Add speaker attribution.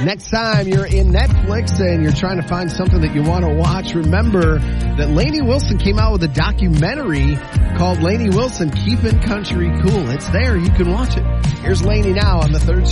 Speaker 1: Next time you're in Netflix and you're trying to find something that you want to watch, remember that Lainey Wilson came out with a documentary called Lainey Wilson Keeping Country Cool. It's there. You can watch it. Here's Lainey now on the Third